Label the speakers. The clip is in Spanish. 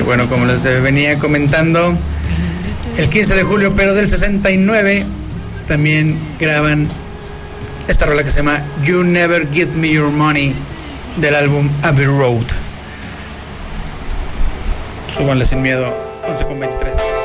Speaker 1: bueno, como les venía comentando, el 15 de julio, pero del 69, también graban esta rola que se llama You Never Give Me Your Money, del álbum Abbey Road. Súbanle sin miedo, 11:23.